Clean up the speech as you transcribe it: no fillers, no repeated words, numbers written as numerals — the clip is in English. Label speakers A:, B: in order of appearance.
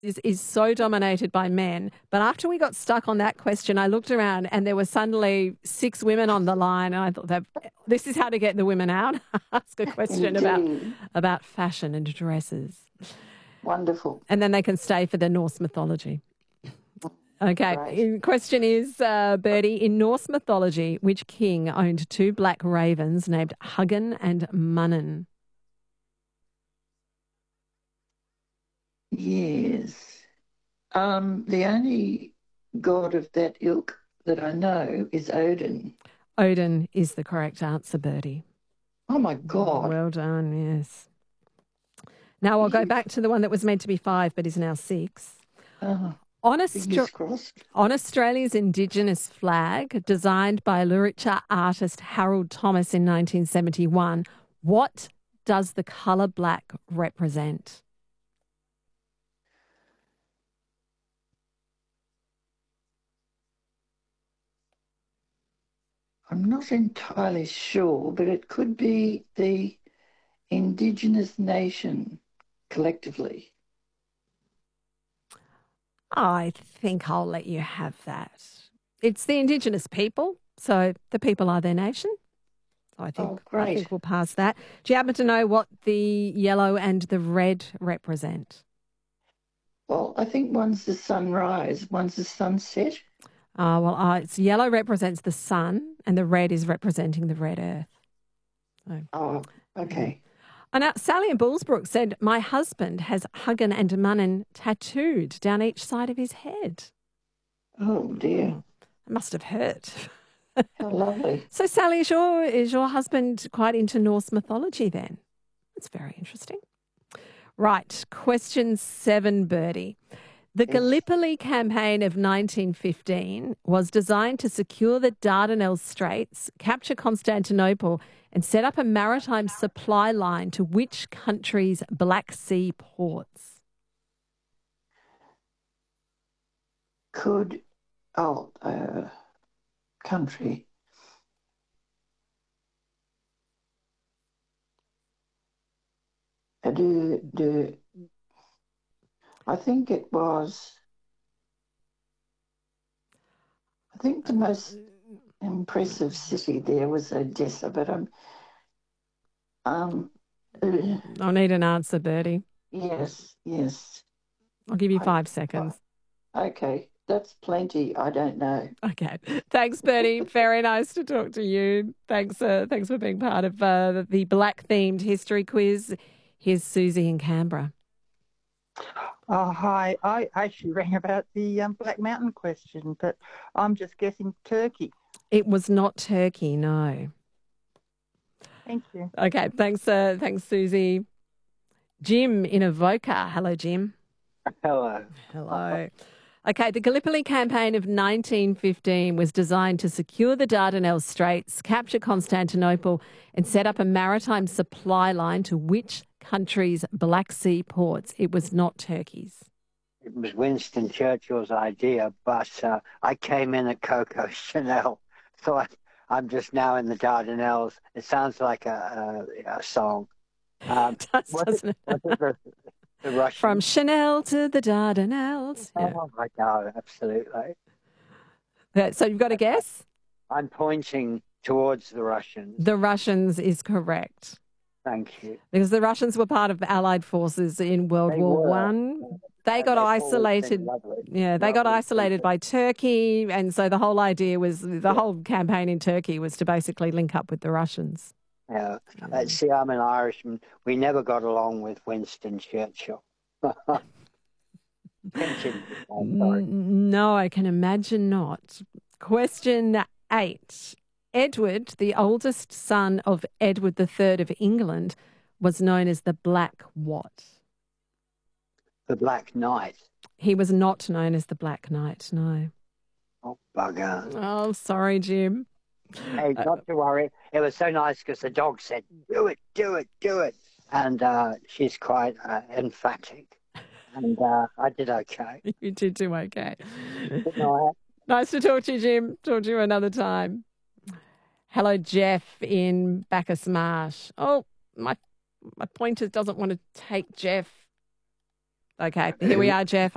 A: is so dominated by men. But after we got stuck on that question, I looked around and there were suddenly 6 women on the line, and I thought that this is how to get the women out. Ask a question
B: Indeed.
A: about fashion and dresses.
B: Wonderful.
A: And then they can stay for the Norse mythology. Okay.
B: Great.
A: Question is, Bertie, in Norse mythology, which king owned 2 black ravens named Hugin and Munnin?
B: Yes. The only god of that ilk that I know is Odin.
A: Odin is the correct answer, Bertie.
B: Oh, my God.
A: Well done, yes. Now I'll go back to the one that was meant to be 5 but is now 6.
B: Oh,
A: On,
B: fingers crossed.
A: on Australia's Indigenous flag, designed by literature artist Harold Thomas in 1971, what does the colour black represent?
B: I'm not entirely sure, but it could be the Indigenous nation collectively.
A: I think I'll let you have that. It's the Indigenous people, so the people are their nation. So I
B: Oh,
A: think
B: great.
A: we'll pass that. Do you happen to know what the yellow and the red represent?
B: Well, I think one's the sunrise, one's the sunset.
A: It's yellow represents the sun and the red is representing the red earth. So,
B: Oh, okay.
A: and now Sally in Bullsbrook said, my husband has Hugin and Munnin tattooed down each side of his head.
B: Oh, dear.
A: It must have hurt.
B: How lovely.
A: So, Sally, is your husband quite into Norse mythology then? That's very interesting. Right, question 7, Bertie. The Gallipoli campaign of 1915 was designed to secure the Dardanelles Straits, capture Constantinople, and set up a maritime supply line to which country's Black Sea ports?
B: Country. I think the most impressive city there was Odessa, but
A: I'll need an answer, Bertie.
B: yes.
A: I'll give you 5 seconds.
B: Okay, that's plenty. I don't know.
A: Okay. Thanks, Bertie. Very nice to talk to you. Thanks for being part of the black-themed history quiz. Here's Susie in Canberra.
C: Oh, hi. I actually rang about the Black Mountain question, but I'm just guessing Turkey.
A: It was not Turkey, no.
C: Thank you.
A: Okay, thanks, Susie. Jim in Avoca. Hello, Jim.
D: Hello.
A: Hello. Okay, the Gallipoli campaign of 1915 was designed to secure the Dardanelles Straits, capture Constantinople, and set up a maritime supply line to which country's Black Sea ports? It was not Turkey's.
D: It was Winston Churchill's idea, but I came in at Coco Chanel, so I'm just now in the Dardanelles. It sounds like a song.
A: Doesn't it?
D: The Russian.
A: From Chanel to the Dardanelles. Yeah.
D: Oh my God, absolutely.
A: So you've got a guess?
D: I'm pointing towards the Russians.
A: The Russians is correct.
D: Thank you.
A: Because the Russians were part of the Allied forces in World War One. They got isolated. Yeah, they got isolated by Turkey, and so the whole idea was the whole campaign in Turkey was to basically link up with the Russians.
D: Yeah. See, I'm an Irishman. We never got along with Winston Churchill.
A: No, I can imagine not. Question 8. Edward, the oldest son of Edward III of England, was known as the Black what?
D: The Black Knight.
A: He was not known as the Black Knight, no.
D: Oh, bugger.
A: Oh, sorry, Jim.
D: Hey, not to worry. It was so nice because the dog said, do it, do it, do it. And she's quite emphatic. And I did okay.
A: You did do okay.
D: Good night.
A: Nice to talk to you, Jim. Talk to you another time. Hello, Jeff in Bacchus Marsh. Oh, my pointer doesn't want to take Jeff. Okay, here we are, Jeff.